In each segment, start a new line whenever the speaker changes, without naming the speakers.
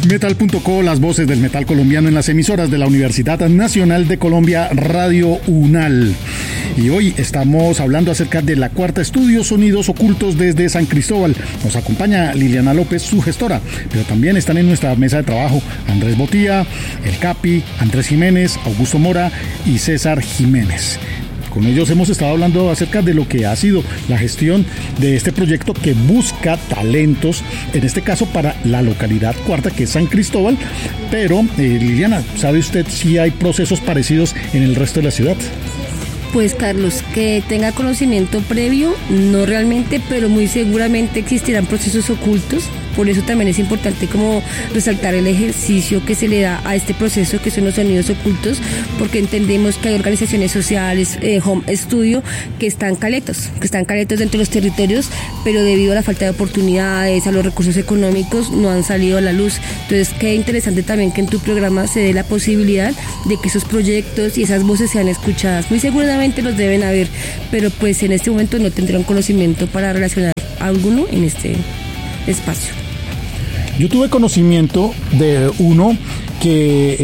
Metal.co, las voces del metal colombiano en las emisoras de la Universidad Nacional de Colombia, Radio UNAL. Y hoy estamos hablando acerca de la cuarta estudio Sonidos Ocultos desde San Cristóbal. Nos acompaña Liliana López, su gestora, pero también están en nuestra mesa de trabajo Andrés Botía, El Capi, Andrés Jiménez, Augusto Mora y César Jiménez. Con ellos hemos estado hablando acerca de lo que ha sido la gestión de este proyecto que busca talentos, en este caso para la localidad cuarta, que es San Cristóbal. Pero, Liliana, ¿sabe usted si hay procesos parecidos en el resto de la ciudad?
Pues Carlos, que tenga conocimiento previo, no realmente, pero muy seguramente existirán procesos ocultos. Por eso también es importante como resaltar el ejercicio que se le da a este proceso, que son los sonidos ocultos, porque entendemos que hay organizaciones sociales, home studio, que están caletos dentro de los territorios, pero debido a la falta de oportunidades, a los recursos económicos, no han salido a la luz. Entonces, qué interesante también que en tu programa se dé la posibilidad de que esos proyectos y esas voces sean escuchadas. Muy seguramente los deben haber, pero pues en este momento no tendrán conocimiento para relacionar a alguno en este espacio.
Yo tuve conocimiento de uno que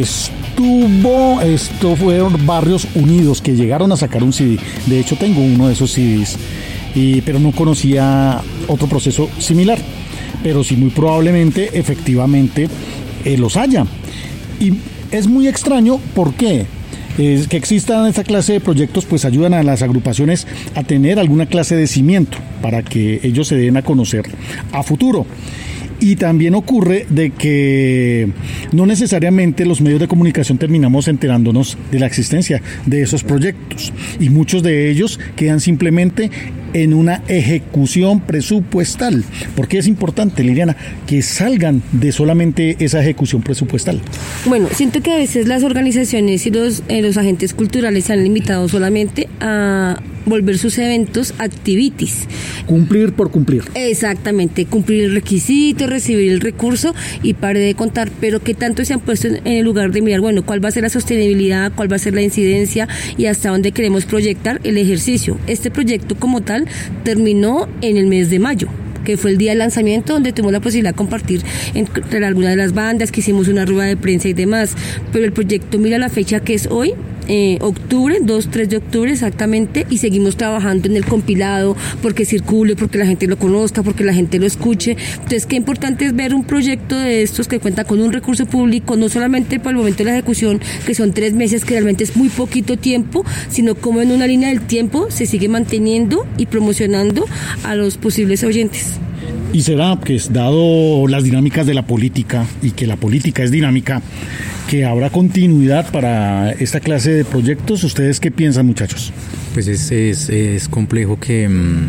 esto fueron Barrios Unidos, que llegaron a sacar un CD. De hecho, tengo uno de esos CDs, pero no conocía otro proceso similar. Pero sí, muy probablemente, efectivamente, los haya. Y es muy extraño, ¿por qué? Que existan esta clase de proyectos, pues ayudan a las agrupaciones a tener alguna clase de cimiento para que ellos se den a conocer a futuro. Y también ocurre de que no necesariamente los medios de comunicación terminamos enterándonos de la existencia de esos proyectos, y muchos de ellos quedan simplemente en una ejecución presupuestal. ¿Por qué es importante, Liliana, que salgan de solamente esa ejecución presupuestal?
Bueno, siento que a veces las organizaciones y los agentes culturales se han limitado solamente a volver sus eventos activities.
Cumplir por cumplir.
Exactamente, cumplir el requisito, recibir el recurso y pare de contar, pero que tanto se han puesto en el lugar de mirar, bueno, cuál va a ser la sostenibilidad, cuál va a ser la incidencia y hasta dónde queremos proyectar el ejercicio. Este proyecto como tal terminó en el mes de mayo, que fue el día del lanzamiento, donde tuvimos la posibilidad de compartir entre algunas de las bandas, que hicimos una rueda de prensa y demás, pero el proyecto mira la fecha que es hoy, octubre, 2-3 de octubre exactamente, y seguimos trabajando en el compilado, porque circule, porque la gente lo conozca, porque la gente lo escuche. Entonces, qué importante es ver un proyecto de estos que cuenta con un recurso público, no solamente para el momento de la ejecución, que son 3 meses, que realmente es muy poquito tiempo, sino como en una línea del tiempo se sigue manteniendo y promocionando a los posibles oyentes.
¿Y será que, dado las dinámicas de la política y que la política es dinámica, que habrá continuidad para esta clase de proyectos? ¿Ustedes qué piensan, muchachos?
Pues es complejo que...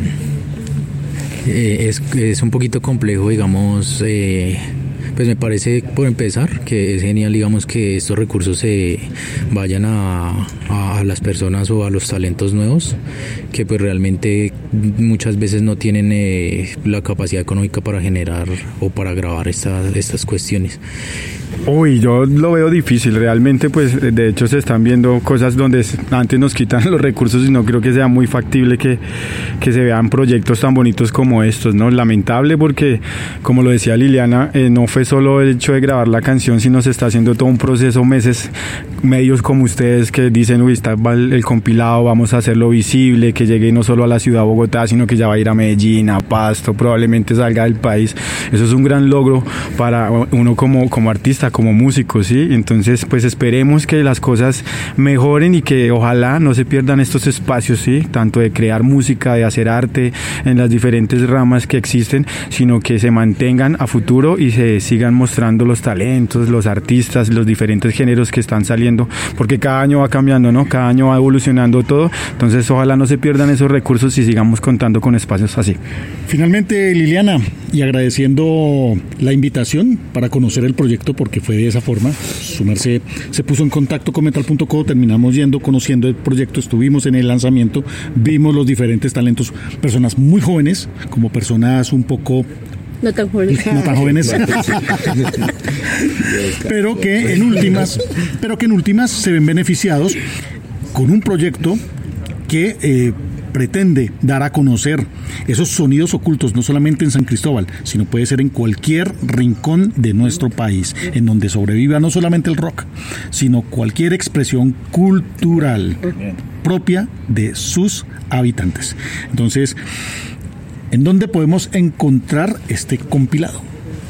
es un poquito complejo, digamos... Pues me parece, por empezar, que es genial, digamos, que estos recursos se vayan a las personas o a los talentos nuevos, que pues realmente muchas veces no tienen la capacidad económica para generar o para grabar estas cuestiones.
Uy, yo lo veo difícil, realmente pues de hecho se están viendo cosas donde antes nos quitan los recursos y no creo que sea muy factible que se vean proyectos tan bonitos como estos, ¿no? Lamentable porque, como lo decía Liliana, no fue solo el hecho de grabar la canción, sino se está haciendo todo un proceso, medios como ustedes que dicen, uy, está el compilado, vamos a hacerlo visible, que llegue no solo a la ciudad de Bogotá, sino que ya va a ir a Medellín, a Pasto, probablemente salga del país. Eso es un gran logro para uno como artista, como músico, ¿sí? Entonces, pues esperemos que las cosas mejoren y que ojalá no se pierdan estos espacios, ¿sí? Tanto de crear música, de hacer arte en las diferentes ramas que existen, sino que se mantengan a futuro y se sigan mostrando los talentos, los artistas, los diferentes géneros que están saliendo, porque cada año va cambiando, ¿no? Cada año va evolucionando todo, entonces ojalá no se pierdan esos recursos y sigamos contando con espacios así.
Finalmente, Liliana, y agradeciendo la invitación para conocer el proyecto, porque fue de esa forma, su merced se puso en contacto con Metal.co, terminamos conociendo el proyecto, estuvimos en el lanzamiento, vimos los diferentes talentos, personas muy jóvenes, como personas un poco...
No tan jóvenes.
No tan jóvenes. pero que en últimas se ven beneficiados con un proyecto que pretende dar a conocer esos sonidos ocultos, no solamente en San Cristóbal, sino puede ser en cualquier rincón de nuestro país, en donde sobreviva no solamente el rock, sino cualquier expresión cultural propia de sus habitantes. Entonces, ¿en dónde podemos encontrar este compilado?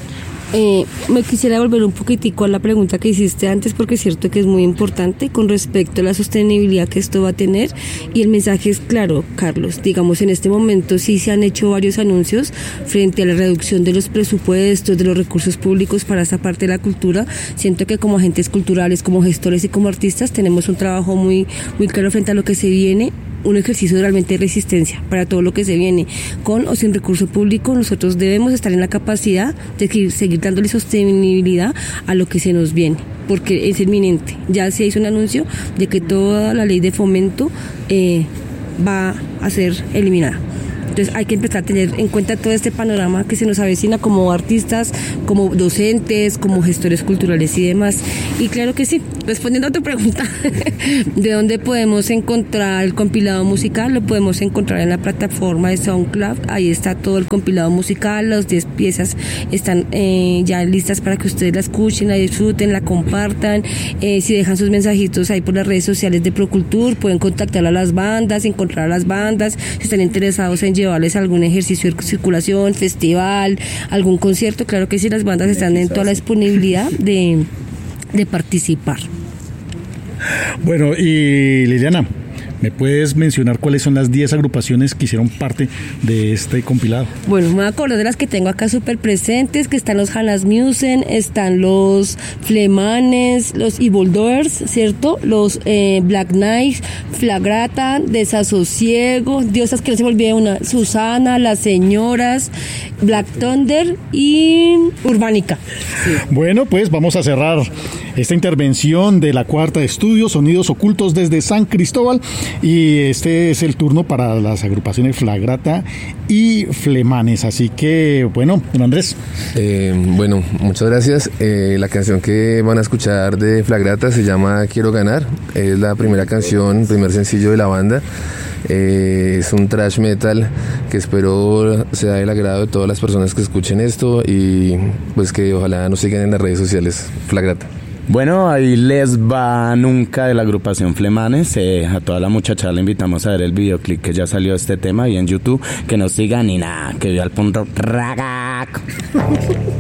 Me quisiera volver un poquitico a la pregunta que hiciste antes, porque es cierto que es muy importante con respecto a la sostenibilidad que esto va a tener, y el mensaje es claro, Carlos. Digamos, en este momento sí se han hecho varios anuncios frente a la reducción de los presupuestos, de los recursos públicos para esa parte de la cultura. Siento que como agentes culturales, como gestores y como artistas tenemos un trabajo muy, muy claro frente a lo que se viene, un ejercicio realmente de resistencia para todo lo que se viene. Con o sin recurso público, nosotros debemos estar en la capacidad de seguir dándole sostenibilidad a lo que se nos viene, porque es inminente. Ya se hizo un anuncio de que toda la ley de fomento va a ser eliminada. Entonces hay que empezar a tener en cuenta todo este panorama que se nos avecina como artistas, como docentes, como gestores culturales y demás. Y claro que sí, respondiendo a tu pregunta, ¿de dónde podemos encontrar el compilado musical? Lo podemos encontrar en la plataforma de SoundCloud. Ahí está todo el compilado musical, las 10 piezas están ya listas para que ustedes la escuchen, la disfruten, la compartan. Si dejan sus mensajitos ahí por las redes sociales de Procultur, pueden contactar a las bandas, encontrar a las bandas, si están interesados en llevarles algún ejercicio de circulación, festival, algún concierto. Claro que sí, las bandas están en toda la disponibilidad de participar.
Bueno, y Liliana, ¿me puedes mencionar cuáles son las 10 agrupaciones que hicieron parte de este compilado?
Bueno, me voy a acordar de las que tengo acá súper presentes, que están los Hannas Musen, están los Flemanes, los Evil Doers, ¿cierto? Los Black Knights, Flagrata, Desasosiego, Diosas, que no se me olvide una, Susana, Las Señoras, Black Thunder y Urbánica. Sí.
Bueno, pues vamos a cerrar esta intervención de la cuarta de estudio, Sonidos Ocultos desde San Cristóbal, y este es el turno para las agrupaciones Flagrata y Flemanes. Así que, bueno, don Andrés.
Bueno, muchas gracias. La canción que van a escuchar de Flagrata se llama Quiero Ganar. Es la primera canción, primer sencillo de la banda. Es un thrash metal que espero sea del agrado de todas las personas que escuchen esto, y pues que ojalá nos sigan en las redes sociales. Flagrata.
Bueno, ahí les va Nunca, de la agrupación Flemanes. A toda la muchachada le invitamos a ver el videoclip que ya salió de este tema ahí en YouTube. Que nos sigan y nada, que viva el punto ragac.